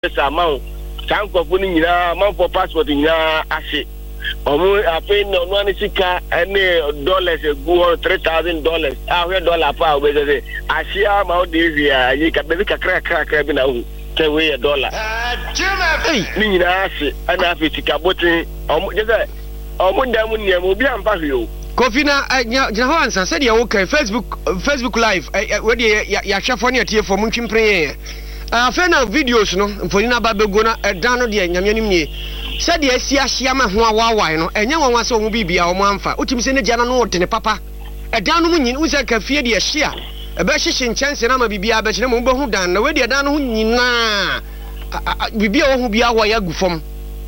amount tanko for nyina man for passport nyina ase omo afi no no ani sika ene dollars egu $3,000 ahwe dollar pa obeze asia ma o de hia yi ka be kakra bi na hu we $1 ni nyina ase ana afi sika botin omo jeze omo damu niam obi ampa hwe Kofi na gina ho ansa said ya okay Facebook live we de ya hwefo ne atiefo mu ntwimpren afena videos no mfoni na babego na edan no de nyame anim nie said ya si ahia ma ho awawai no enye wanwa se wo bibia wo amfa utimi se ne gya no wotene papa edan no mu nyin uza kafie de ahia ebe hyehye nchanse na ma bibia be kire mo behu dan na we de edan no ho nyina bibia wo hu bia wo ya gufom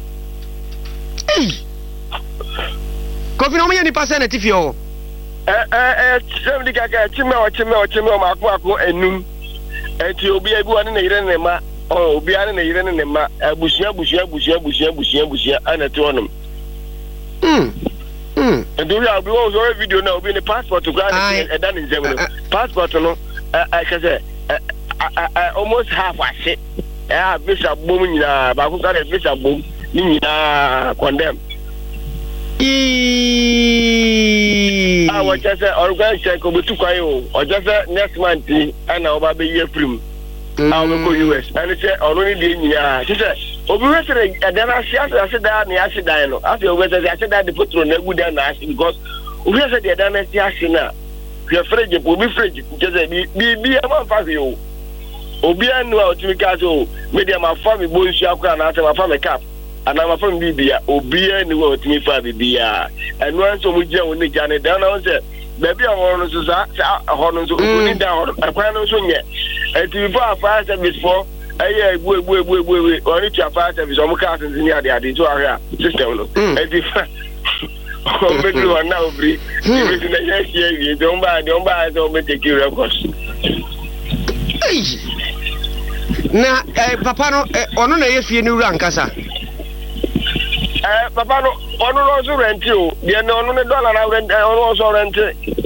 Kofi no me ni pasa na tifio semdi kaka chime o makwa enum enti obi ebi wani na yire ne ma obi ani na yire ne ma abusia ana to onum ndo ya obi wo zo video na obi ni passport ko ani e dan nzem no passport no I say almost half ase visa bom nyina ba ko ka visa bom nyina condemn what just say organ check obetu kwai o just say next month and oba be year prim I will go US and say only the nyina say obi we say adana ase da na ase dan no ase obi say ase da the putro na gu dan na ase because obi say the adana ase na your fridge obi fridge just be am fa you obi anu a otimi ka so media ma fa me bo nsu akwa na ase ma fa me cap ana ma fam bibia obia ni wo timi fa bibia enu anso mu je woni jane da na won se baby awon no so sa ho so ni da ho akwa no so nye eti before fire service for aye egbu oni tia fire service o mu ka asenzi ni ade so ahia system no eti o bedu wana obri ibi na yes ye don ba so be take records na papa no ono na ye fie ni wura nkasa papa no ono so rent o de no ono ne dollar na rent ono so rent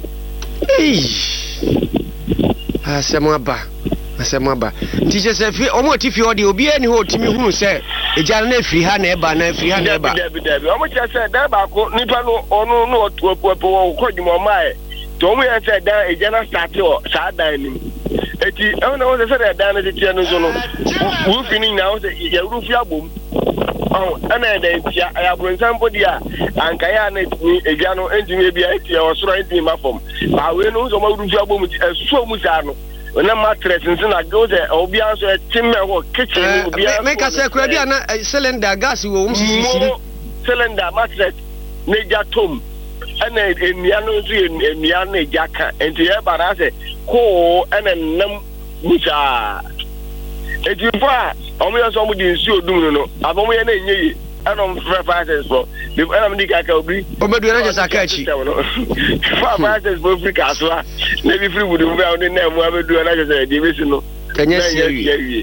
asemo aba teacher say fi omo ti fi odi obi ani ho timi hunu say eja na free ha na eba na free ha na eba omo cha say da ba ko nipa no ono no opo ko dimo mai to omo ya say da eja na start o sa dan ni eti ono no say da dan na ti no so no wo fini na o say ya rufi abom ana da tia ya bronsan podia anka ya na eja no enjin bia tia osoro enjin mafom ba we no so ma rufi abom so mu sa no na mattress na go there obi anso timme ho kitchen obi anso make us say bia na cylinder gas wo sisi cylinder mattress ne ja tom ana enua no so enua na ja ka enti e bara say ko ana nam musa etifa omo yo so mo di nsi odum no abomo ye na enyeyi ana on prices for the ana mdi ka obi omedu na jesa ka chi fa prices for Africa so na bi free budu mba on na mu abedu na jesa di besi no kanya sie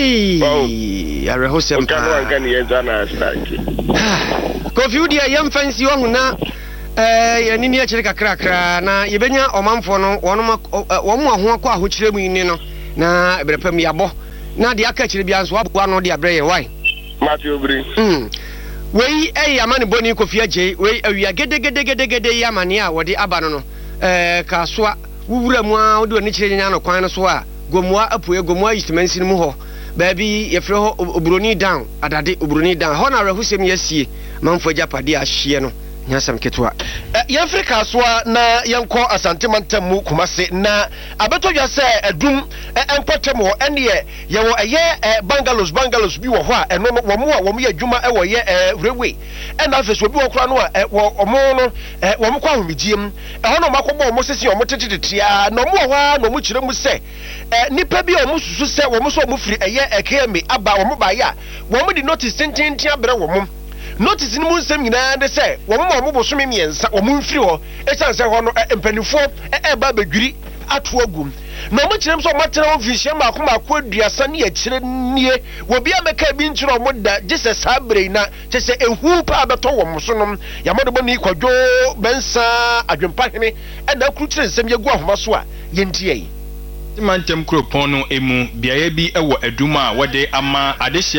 yi are ho sempa kan ye zana strike Kofi dia yam fancy wo na ya nini ya chire kakra na yebenya omanfo no wo mu ho akọ ahochire mu ni no na ebrepam yabo na de aka chire bia nso abua no de abreye why Matthew Obri wei amani boni Kofi agye wei awia gede yamani a wode aba no kasoa wuwura mu a wode oni chire nya no kwan no so a gomua apoe gomua yitimansi mu ho baabi yefre ho obroni down adade obroni down ho na rahusem yasie manfo japade ahye no nyasam ketwa Africa soa na yanko asantemantam mu kumase na abetodwa se adum empotem ho ene ye wo eye bungalows bi wo ho a eno wo mu a wo mu adwuma e wo ye railway ena afeso bi wo kra no a wo mo no wo mu kwa homidiem ho no makobo mo sesi o mo tetetetia no mo ho a no mu kire mu se nipa bi o mu susu se wo mu so mu firi eye ekeme aba wo mu ba ya wo mu di notice tintintia bere wo mu notice ni mun sem nyina de se wo mo bosome miensa wo mun firi ho e chan se ho no empanifo ba badwiri ato agum no mo kirem so matena official mako aduasa ne ya kire nie wo bia meka bi ntiro mo da jese sabre na jese ehu pa beto wo mo so no ya mo de bo ni kwadwo bensa adwempa hene e da kru kire nsem yegu ahoma so a yentie yi Mantem Kuropon no emu biaye bi ewo adum a wode ama adehye